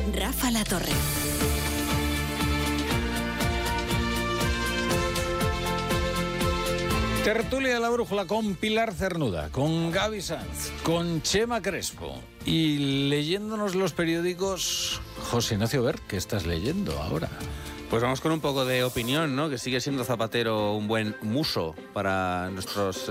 Rafa La Torre. Tertulia de la Brújula con Pilar Cernuda, con Gaby Sanz, con Chema Crespo y leyéndonos los periódicos. José Ignacio Ver, ¿qué estás leyendo ahora? Pues vamos con un poco de opinión, ¿no? Que sigue siendo Zapatero un buen muso para nuestros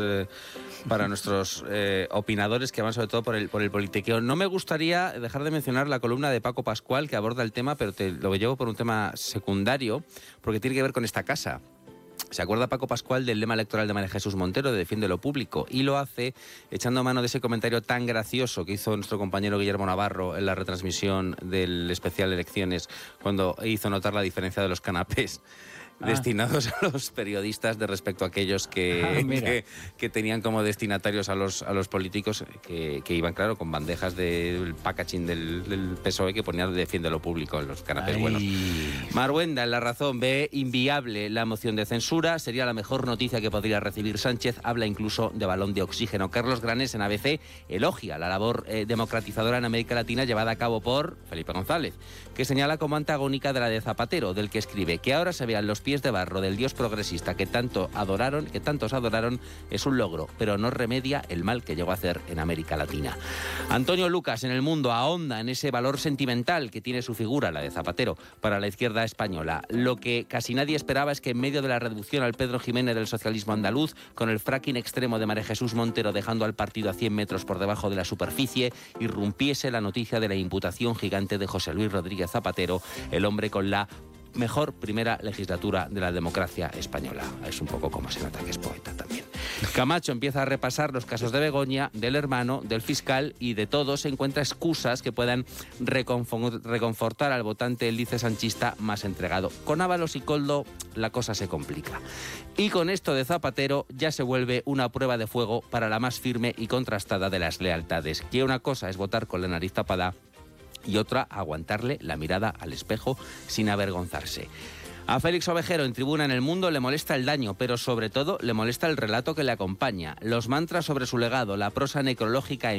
opinadores que van sobre todo por el politiqueo. No me gustaría dejar de mencionar la columna de Paco Pascual que aborda el tema, pero te lo llevo por un tema secundario, porque tiene que ver con esta casa. ¿Se acuerda Paco Pascual del lema electoral de María Jesús Montero de Defiende lo Público? Y lo hace echando mano de ese comentario tan gracioso que hizo nuestro compañero Guillermo Navarro en la retransmisión del especial Elecciones, cuando hizo notar la diferencia de los canapés destinados a los periodistas de respecto a aquellos que tenían como destinatarios a los políticos que iban, claro, con bandejas del packaging del PSOE que ponían Defiende lo Público en los canapés buenos. Marwenda, en La Razón, ve inviable la moción de censura. Sería la mejor noticia que podría recibir Sánchez. Habla incluso de balón de oxígeno. Carlos Granés, en ABC, elogia la labor democratizadora en América Latina llevada a cabo por Felipe González, que señala como antagónica de la de Zapatero, del que escribe que ahora se vean los pies de barro del dios progresista que tantos adoraron, es un logro, pero no remedia el mal que llegó a hacer en América Latina. Antonio Lucas, en El Mundo, ahonda en ese valor sentimental que tiene su figura, la de Zapatero, para la izquierda española. Lo que casi nadie esperaba es que en medio de la reducción al Pedro Jiménez del socialismo andaluz, con el fracking extremo de María Jesús Montero dejando al partido a 100 metros por debajo de la superficie, irrumpiese la noticia de la imputación gigante de José Luis Rodríguez Zapatero, el hombre con la mejor primera legislatura de la democracia española. Es un poco como se nota que es poeta también. Camacho empieza a repasar los casos de Begoña, del hermano, del fiscal y de todos encuentra excusas que puedan reconfortar al votante lice sanchista más entregado. Con Ábalos y Koldo la cosa se complica. Y con esto de Zapatero ya se vuelve una prueba de fuego para la más firme y contrastada de las lealtades. Que una cosa es votar con la nariz tapada y otra aguantarle la mirada al espejo sin avergonzarse. A Félix Ovejero, en Tribuna en El Mundo, le molesta el daño, pero sobre todo le molesta el relato que le acompaña. Los mantras sobre su legado, la prosa necrológica